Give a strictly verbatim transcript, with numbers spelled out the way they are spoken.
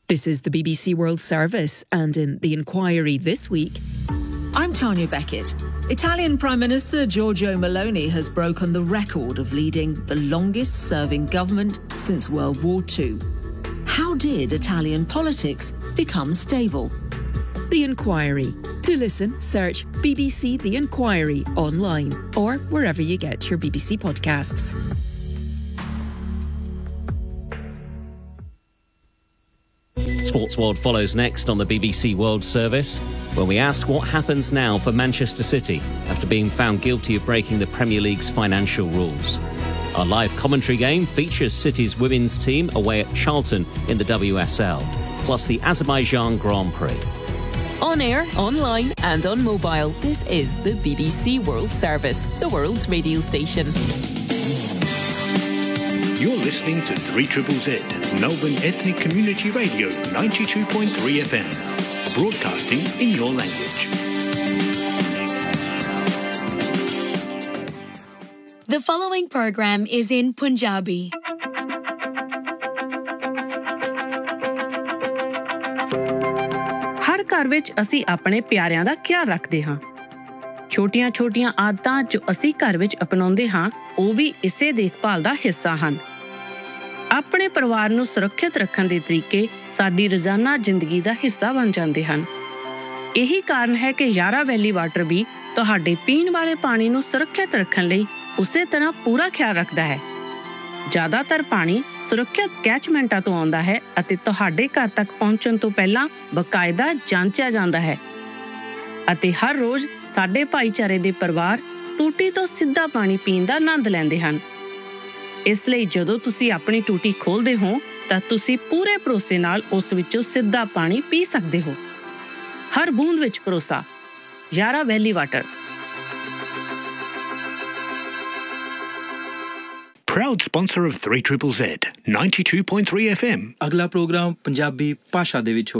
This is the B B C World Service, and in The Inquiry this week... I'm Tanya Beckett. Italian Prime Minister Giorgia Meloni has broken the record of leading the longest-serving government since World War Two. How did Italian politics become stable? The Inquiry. To listen, search B B C The Inquiry online or wherever you get your B B C podcasts. Sports World follows next on the B B C World Service, where we ask what happens now for Manchester City after being found guilty of breaking the Premier League's financial rules. Our live commentary game features City's women's team away at Charlton in the W S L, plus the Azerbaijan Grand Prix. On air, online and on mobile, this is the B B C World Service, the world's radio station. You're listening to three Z Z Z, Melbourne Ethnic Community Radio, ninety-two point three F M, broadcasting in your language. The following program is in Punjabi. ਹਰ ਘਰ ਵਿੱਚ ਅਸੀਂ ਆਪਣੇ ਪਿਆਰਿਆਂ ਦਾ ਖਿਆਲ ਰੱਖਦੇ ਹਾਂ। ਛੋਟੀਆਂ-ਛੋਟੀਆਂ ਆਦਤਾਂ ਜੋ ਅਸੀਂ ਘਰ ਵਿੱਚ ਅਪਣਾਉਂਦੇ ਹਾਂ, ਉਹ ਵੀ ਇਸੇ ਦੇਖਭਾਲ ਦਾ ਹਿੱਸਾ ਹਨ। ਆਪਣੇ ਪਰਿਵਾਰ ਨੂੰ ਸੁਰੱਖਿਅਤ ਰੱਖਣ ਦੇ ਤਰੀਕੇ ਸਾਡੀ ਰੋਜ਼ਾਨਾ ਜ਼ਿੰਦਗੀ ਦਾ ਹਿੱਸਾ ਬਣ ਜਾਂਦੇ ਹਨ। ਇਹੀ ਕਾਰਨ ਹੈ ਕਿ ਯਾਰਾ ਵੈਲੀ ਵਾਟਰ ਵੀ ਤੁਹਾਡੇ ਪੀਣ ਵਾਲੇ ਪਾਣੀ ਨੂੰ ਸੁਰੱਖਿਅਤ ਰੱਖਣ ਲਈ ਉਸੇ ਤਰ੍ਹਾਂ ਪੂਰਾ ਖਿਆਲ ਰੱਖਦਾ ਹੈ। ਜ਼ਿਆਦਾਤਰ ਪਾਣੀ ਸੁਰੱਖਿਅਤ ਕੈਚਮੈਂਟਾਂ ਤੋਂ ਆਉਂਦਾ ਹੈ ਅਤੇ ਤੁਹਾਡੇ ਘਰ ਤੱਕ ਪਹੁੰਚਣ ਤੋਂ ਪਹਿਲਾਂ ਬਕਾਇਦਾ ਜਾਂਚਿਆ ਜਾਂਦਾ ਹੈ। ਅਤੇ ਹਰ ਰੋਜ਼ ਸਾਡੇ ਭਾਈਚਾਰੇ ਦੇ ਪਰਿਵਾਰ ਟੂਟੀ ਤੋਂ ਸਿੱਧਾ ਪਾਣੀ ਪੀਣ ਦਾ ਆਨੰਦ ਲੈਂਦੇ ਹਨ। ਇਸ ਲਈ ਜਦੋਂ ਤੁਸੀਂ ਆਪਣੀ ਟੂਟੀ ਖੋਲ੍ਹਦੇ ਹੋ ਤਾਂ ਤੁਸੀਂ ਪੂਰੇ ਭਰੋਸੇ ਨਾਲ ਉਸ ਵਿੱਚੋਂ ਸਿੱਧਾ ਪਾਣੀ ਪੀ ਸਕਦੇ ਹੋ। ਹਰ ਬੂੰਦ ਵਿੱਚ ਭਰੋਸਾ। ਯਾਰਾ ਵੈਲੀ water. Proud sponsor of three Z Z Z, ninety-two point three F M. ਅਗਲਾ ਪ੍ਰੋਗਰਾਮ ਪੰਜਾਬੀ ਭਾਸ਼ਾ ਦੇ ਵਿੱਚ